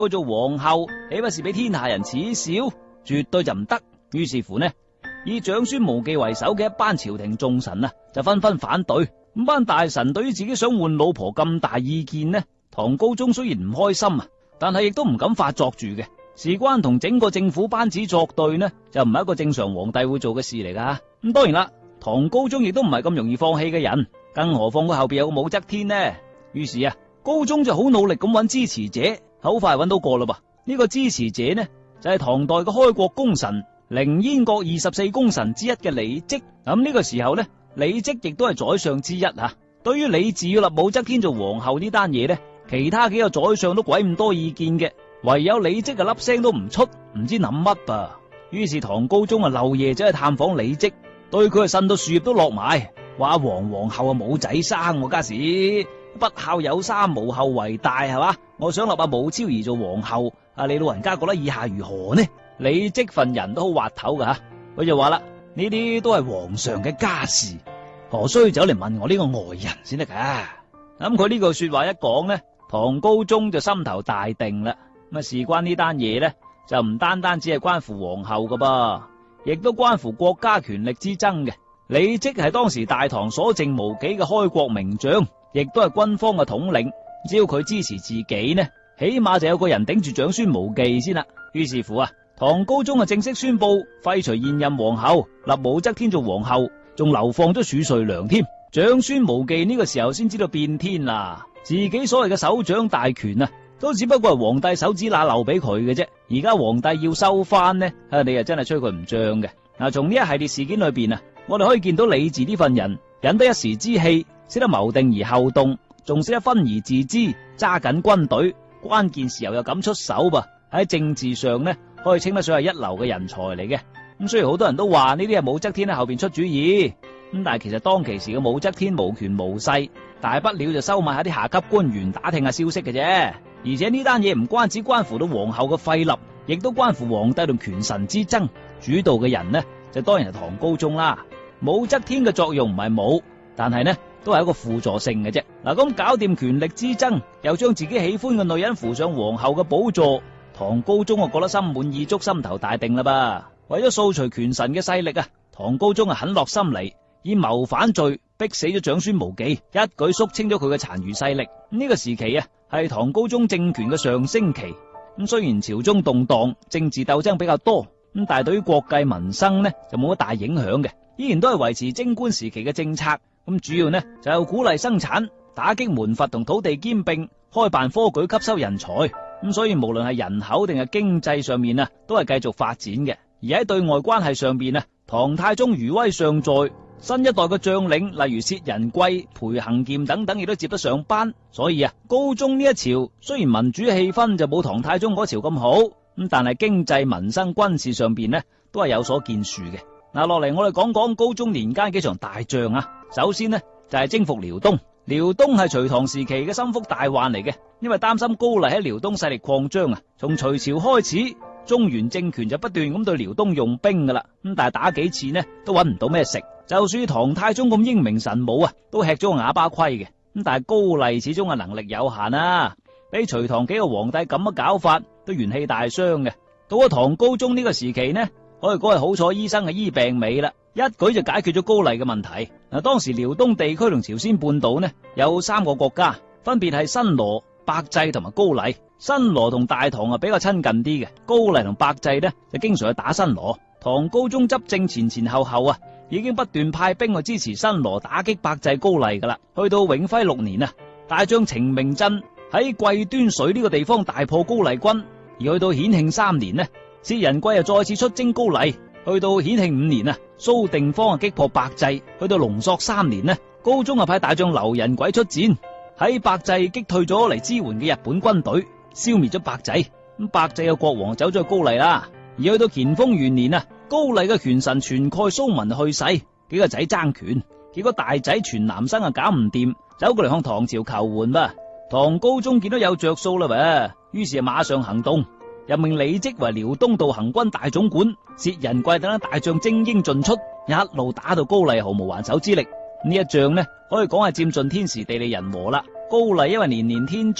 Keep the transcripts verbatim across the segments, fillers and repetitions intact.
佢做皇后，豈不是俾天下人恥笑？絕對就唔得。於是乎呢，以長孫無忌為首嘅一班朝廷重臣啊，就紛紛反對。咁班大臣對於自己想換老婆咁大意見呢，唐高宗雖然唔開心啊，但係亦都唔敢發作住嘅。事關同整個政府班子作對呢，就唔係一個正常皇帝會做嘅事嚟噶。咁當然啦，唐高宗亦都唔係咁容易放棄嘅人，更何況佢後邊有個武則天呢。於是啊，高宗就好努力咁揾支持者，好快揾到個啦噃。呢個支持者呢，就係唐代嘅開國功臣，凌煙閣二十四功臣之一嘅李績。咁呢個時候呢，李績亦都係宰相之一吓。對於李治要立武則天做皇后呢單嘢呢，其他幾個宰相都鬼咁多意見嘅，唯有李績啊粒聲都唔出，唔知諗乜噃。於是唐高宗啊漏夜走去探訪李績，對佢啊呻到樹葉都落埋，話皇皇后啊冇仔生，家時不孝有三，無後為大，係嘛？我想立阿武超兒做皇后，啊你老人家覺得以下如何呢？李績份人都好滑頭噶吓，佢就話啦，呢啲都係皇上嘅家事，何須走嚟問我呢個外人先得噶？咁佢呢句說話一講呢，唐高宗就心頭大定啦。咁啊，事關呢單嘢呢，就唔單單只係關乎皇后噶噃，亦都關乎國家權力之爭嘅。李績係當時大唐所剩無幾嘅開國名將，亦都係軍方嘅統領。只要佢支持自己呢，起碼就有個人頂住長孫無忌先啦。於是乎啊，唐高宗啊正式宣布廢除現任皇后，立武則天做皇后，仲流放咗褚遂良添。長孫無忌呢個時候先知道變天啦，自己所謂嘅首長大權啊，都只不過係皇帝手指罅留俾佢嘅啫。而家皇帝要收翻呢，啊你啊真係吹佢唔脹嘅。嗱，從呢一系列事件裏邊啊，我哋可以見到李治呢份人忍得一時之氣，識得謀定而後動，仲識得分而治之，揸緊軍隊，關鍵時候又敢出手噃。喺政治上呢，可以稱得上係一流嘅人才嚟嘅。咁雖然好多人都話呢啲係武則天喺後邊出主意，咁但係其實當其時嘅武則天無權無勢，大不了就收買下啲下級官員打聽下消息嘅啫。而且呢單嘢唔關只關乎到皇后嘅廢立，亦都關乎皇帝同權臣之爭。主導嘅人呢，就當然係唐高宗啦。武則天嘅作用唔係冇，但係呢都係一個輔助性嘅啫。嗱，咁搞掂權力之爭，又將自己喜歡嘅女人扶上皇后嘅寶座，唐高宗啊覺得心滿意足，心頭大定啦噃。為咗掃除權臣嘅勢力啊，唐高宗啊狠落心嚟，以謀反罪逼死咗長孫無忌，一舉肅清咗佢嘅殘餘勢力。呢個時期啊係唐高宗政權嘅上升期。咁雖然朝中動盪，政治鬥爭比較多，咁但係對於國計民生呢就冇乜大影響嘅，依然都係維持貞觀時期嘅政策。咁主要呢就係鼓勵生產，打擊門閥同土地兼併，開辦科舉吸收人才。咁所以無論係人口定係經濟上面啊，都係繼續發展嘅。而喺對外關係上邊啊，唐太宗餘威尚在，新一代嘅將領例如薛仁貴、裴行儉等等亦都接得上班。所以啊，高宗呢一朝雖然民主氣氛就冇唐太宗嗰朝咁好，咁但係經濟民生軍事上邊呢都係有所建樹嘅。嗱，落嚟我哋講講高宗年間幾場大仗啊。首先呢就係征服遼東。遼東係隋唐時期嘅心腹大患嚟嘅，因為擔心高麗喺遼東勢力擴張啊。從隋朝開始，中原政權就不斷咁對遼東用兵噶啦，咁但係打幾次呢都搵唔到咩食。就算唐太宗咁英明神武啊，都吃咗個啞巴虧嘅。咁但係高麗始終係能力有限啊，俾隋唐幾個皇帝咁樣搞法，都元氣大傷嘅。到咗唐高宗呢個時期呢，可以講係好彩醫生係醫病尾啦，一舉就解決咗高麗嘅問題。嗱，當時遼東地區同朝鮮半島呢有三個國家，分別係新羅、百濟同埋高麗。新羅同大唐啊比較親近啲嘅，高麗同百濟呢就經常去打新羅。唐高宗執政前前後後啊，已經不斷派兵去支持新羅打擊百濟高麗噶啦。去到永徽六年啊，大將程明鎮喺貴端水呢個地方大破高麗軍。而去到顯慶三年呢，薛仁貴又再次出征高麗。去到顯慶五年啊，蘇定方啊擊破百濟。去到龍朔三年呢，高宗啊派大將劉仁軌出戰，喺百濟擊退咗嚟支援嘅日本軍隊，消滅咗百濟。咁百濟嘅國王走咗去高麗啦。而去到乾豐元年啊，高麗嘅權臣全蓋蘇文去世，幾個仔爭權，結果大仔全南生啊搞唔掂，走過嚟向唐朝求援噃。唐高宗見到有着數啦噃，於是馬上行動，任命李績為遼東道行軍大總管，薛仁貴等大將精英盡出，一路打到高麗毫無還手之力。呢一仗呢，可以講係佔盡天時地利人和啦。高麗因為年年天災啊，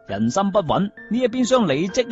人心不穩，呢一邊廂李績